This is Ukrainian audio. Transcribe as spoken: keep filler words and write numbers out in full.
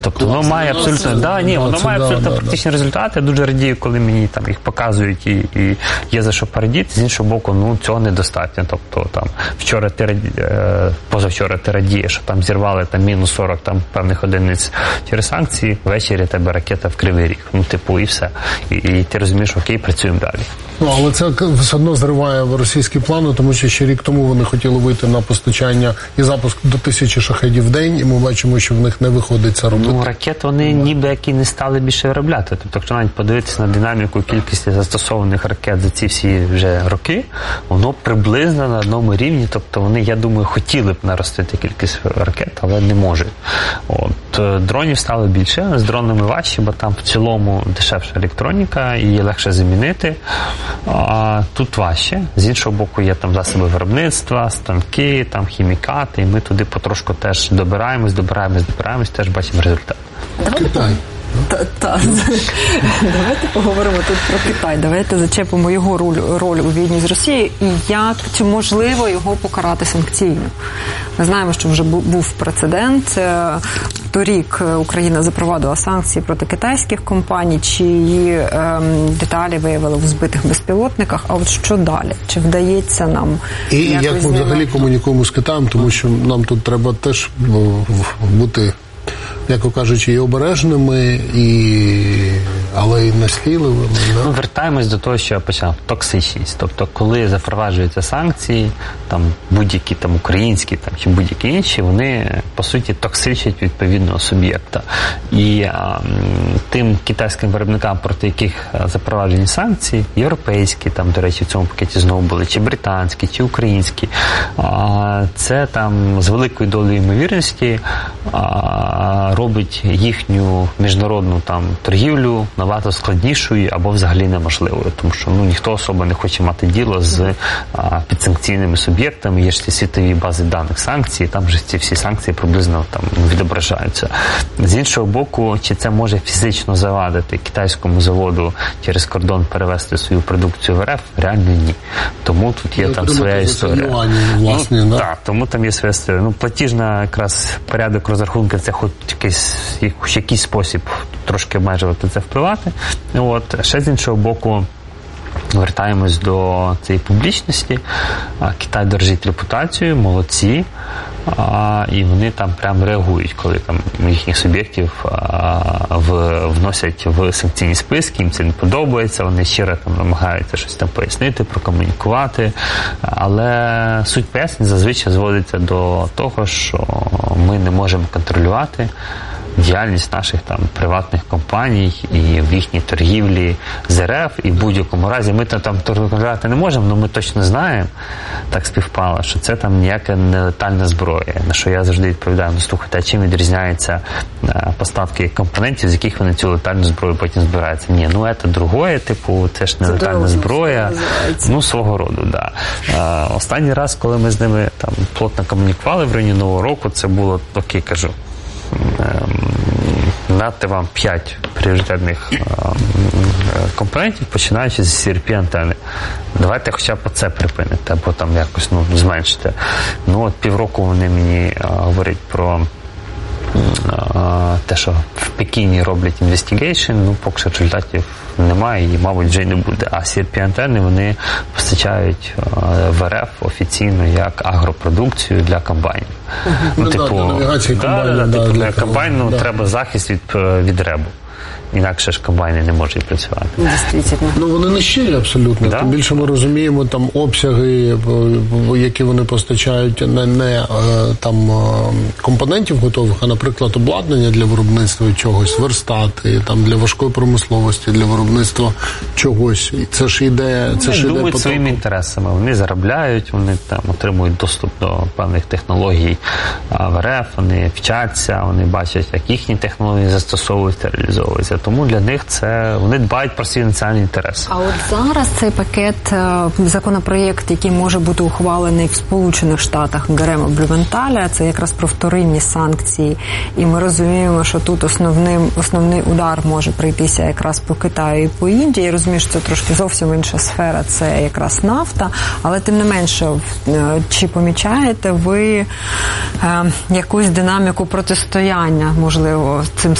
Тобто воно має абсолютно, да, ні, воно має абсолютно практичні результати. Я дуже радію, коли мені там їх показують і, і є за що порадіти. З іншого боку, ну цього недостатньо. Тобто там вчора ти раді, позавчора ти радієш, що там зірвали там мінус сорок там певних одиниць через санкції. Ввечері тебе ракета в Кривий Ріг. Ну типу і все. І, і ти розумієш, окей, працюємо далі. Ну, але це все одно зриває російські плани, тому що ще рік тому вони хотіли вийти на постачання і запуск до тисячі шахедів в день, і ми бачимо, що в них не виходить це робити. Ну, ракет вони ніби які не стали більше виробляти. Тобто, якщо навіть подивитися на динаміку кількості застосованих ракет за ці всі вже роки, воно приблизно на одному рівні. Тобто вони, я думаю, хотіли б наростити кількість ракет, але не можуть. От, дронів стало більше, з дронами важче, бо там в цілому дешевша електроніка, її легше замінити. А тут важче. З іншого боку, є там засоби виробництва, станки, там хімікати, і ми туди потрошку теж добираємось, добираємось, добираємось, теж бачимо результат. Китай. Так. Давайте поговоримо тут про Китай. Давайте зачепимо його роль, роль у війні з Росією і як, чи можливо його покарати санкційно. Ми знаємо, що вже був прецедент. Торік Україна запровадила санкції проти китайських компаній, чиї ем, деталі виявили в збитих безпілотниках. А от що далі? Чи вдається нам? І як ми взагалі комунікуємо з Китаєм, тому що нам тут треба теж бути, яко кажучи, і обережними, і... але й наслідливими. Да? Ну, вертаємось до того, що я почав. Токсичність. Тобто, коли запроваджуються санкції, там, будь-які там, українські там, чи будь-які інші, вони, по суті, токсичать відповідного суб'єкта. І а, тим китайським виробникам, проти яких запроваджені санкції, європейські, там, до речі, в цьому пакеті знову були, чи британські, чи українські, а, це там з великою долею ймовірності а, робить їхню міжнародну там торгівлю набагато складнішою або взагалі неможливою, тому що ну ніхто особо не хоче мати діло з а, підсанкційними суб'єктами. Є ж ці світові бази даних санкцій, там же ці всі санкції приблизно там відображаються. З іншого боку, чи це може фізично завадити китайському заводу через кордон перевести свою продукцію в РФ? Реально ні. Тому тут є ну, там своя історія. Юані, власне, ну, да? Так, тому там є своя історія. Ну, платіжна якраз порядок розрахунків, це хоч якийсь, хоч якийсь спосіб трошки обмежувати це впливати. От. Ще з іншого боку, вертаємось до цієї публічності. Китай держить репутацію, молодці. А, і вони там прям реагують, коли там їхніх суб'єктів а, в, вносять в санкційні списки, їм це не подобається, вони щиро там намагаються щось там пояснити, прокомунікувати, але суть пояснень зазвичай зводиться до того, що ми не можемо контролювати діяльність наших там приватних компаній і в їхній торгівлі з РФ, і в будь-якому разі ми там торгувати не можемо, але ми точно знаємо, так співпало, що це там ніяка не летальна зброя. На що я завжди відповідаю, ну слухайте, а чим відрізняються поставки компонентів, з яких вони цю летальну зброю потім збираються? Ні, ну це другое, типу, це ж не це летальна зброя. Ну, свого роду, да. А, останній раз, коли ми з ними там плотно комунікували в районі Нового року, це було, окей, кажу, надати вам п'ять пріоритетних компонентів, починаючи з сі ар пі-антени. Давайте хоча б це припините, або там якось ну, зменшите. Ну, от півроку вони мені а, говорять про а, те, що в Пекіні роблять інвестигейшн, ну, поки що результатів немає і, мабуть, вже й не буде. А сі ар пі-антени вони постачають а, в РФ офіційно як агропродукцію для комбайнів. Uh-huh. Ну, ну, типу, да, для навігації комбайнів. Да, да, да, типу, для для комбайну да. треба захист від, від ребу. Інакше ж комбайни не можуть працювати. Дійсно. Ну, вони не щирі абсолютно. Да? Тим більше ми розуміємо там обсяги, які вони постачають не, не там компонентів готових, а, наприклад, обладнання для виробництва чогось, верстати, там для важкої промисловості, для виробництва чогось. І це ж іде, це вони ж іде думають своїми інтересами. Вони заробляють, вони там отримують доступ до певних технологій в РФ, вони вчаться, вони бачать, як їхні технології застосовуються, реалізовуються. реалізовується. Тому для них це, вони дбають про свій національний інтерес. А от зараз цей пакет, законопроєкт, який може бути ухвалений в Сполучених Штатах, Гремо-Блюменталя, це якраз про вторинні санкції. І ми розуміємо, що тут основним, основний удар може прийти якраз по Китаю і по Індії. Я розумію, що це трошки зовсім інша сфера, це якраз нафта, але тим не менше, чи помічаєте ви е, якусь динаміку протистояння, можливо, цим